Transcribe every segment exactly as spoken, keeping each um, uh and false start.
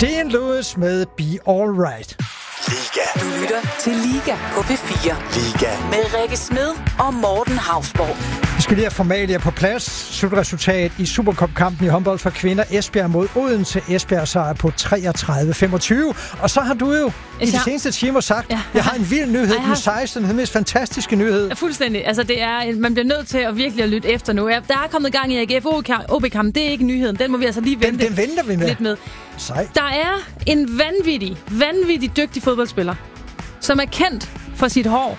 Dean Lewis med Be Alright. Liga. Du lytter til Liga på P fire. Liga. Med Rikke Smed og Morten Hausborg. Vi skal lige have formalia på plads. Slutresultat i Supercup-kampen i håndbold for kvinder. Esbjerg mod Odense. Esbjerg sejr på treogtredive femogtyve. Og så har du jo i de seneste timer sagt, ja, jeg har en vild nyhed. Den sekstende, den mest fantastiske nyhed. Ja, fuldstændig. Altså, det er, man bliver nødt til at virkelig at lytte efter nu. Der er kommet gang i A G F O B-kampen. Det er ikke nyheden. Den må vi altså lige vente den, den venter vi med. lidt med. Sej. Der er en vanvittig, vanvittig dygtig fodboldspiller, som er kendt for sit hår.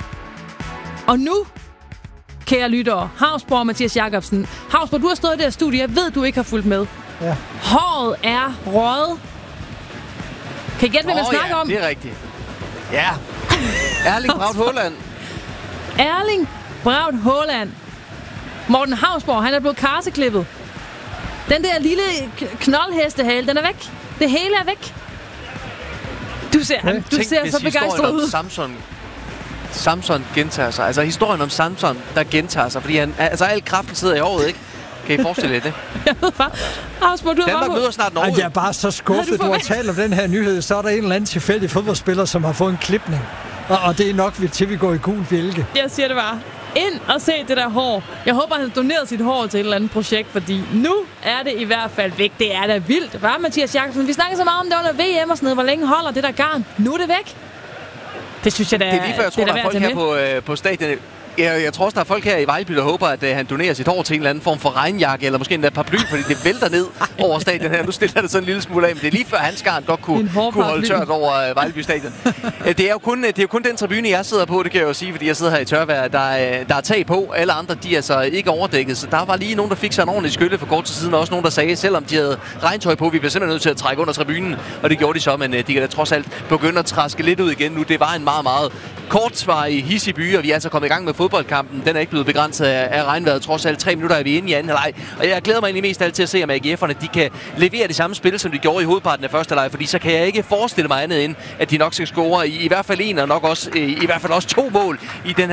Og nu, kære lyttere, Hausborg og Mathias Jacobsen. Hausborg, du har stået i det her studie. Jeg ved, du ikke har fulgt med. Ja. Håret er røget. Kan I gætte, hvad man snakker ja, om? det er rigtigt. Ja. Erling Braut Haaland. Erling Braut Haaland. Morten Hausborg, han er blevet karseklippet. Den der lille knoldhestehale, den er væk. Det hele er væk. Du ser, okay. du Tænk, ser så begejstret ud. Samson, Samson gentager sig. Altså historien om Samson, der gentager sig. Fordi han, altså, al kraften sidder i håret, ikke? Kan I forestille jer det? Jeg ved bare. Hausborg, du har Danmark bare... møder snart Norge. Jeg er bare så skuffet, du har talt om den her nyhed. Så er der en eller anden tilfældig fodboldspiller, som har fået en klipning. Og, og det er nok til, vi går i gul bjælke. Jeg siger det bare. Ind og se det der hår. Jeg håber, han har doneret sit hår til et eller andet projekt, fordi nu er det i hvert fald væk. Det er da vildt, hva' Mathias Jacobsen? Vi snakker så meget om det under V M og sådan noget. Hvor længe holder det der garn? Nu er det væk. Det synes jeg da. Det er lige før, jeg tror, der er folk her på, øh, på stadion. Jeg, jeg tror også, der er folk her i Vejleby, der håber, at uh, han donerer sit hår til en eller anden form for regnjakke, eller måske en der paraply, fordi det vælter ned over stadion her. Nu stiller det sådan en lille smule af, men det er lige før hans garn godt kunne, kunne holde tørt over uh, Vejleby stadion. Det er jo kun, det er jo kun den tribune, jeg sidder på, det kan jeg jo sige, fordi jeg sidder her i tørvejr. Der er, der er tag på, alle andre, de er altså ikke overdækket, så der var lige nogen, der fik sig en ordentlig skylle for kort tid siden, og også nogen, der sagde, selvom de havde regntøj på, vi bliver simpelthen nødt til at trække under tribunen, og det gjorde de så, men uh, de kan da trods alt begynde at traske lidt ud igen nu. Det var en meget, meget kortsvarig hissig by, og vi er altså kommet i gang med fodboldkampen. Den er ikke blevet begrænset af, af regnvejret. Trods alt tre minutter er vi inde i anden halvleg. Og jeg glæder mig egentlig mest alt til at se, om A G F'erne de kan levere det samme spil, som de gjorde i hovedparten af første halvleg. Fordi så kan jeg ikke forestille mig andet end, at de nok skal score i, i hvert fald en, og nok også i, i hvert fald også to mål i den